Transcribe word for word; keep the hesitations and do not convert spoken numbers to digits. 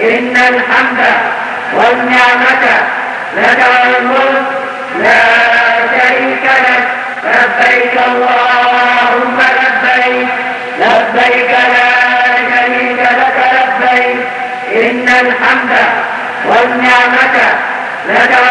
إن الحمد والنعمة لك والملك لا شريك لك. لبيك اللهم لبيك لبيك لا شريك لك لبيك. إن الحمد والنعمة لك